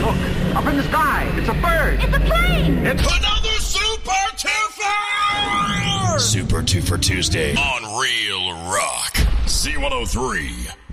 Look, up in the sky. It's a bird. It's a plane. It's another Super Twofer! Super Twofer Tuesday on Real Rock. Z103.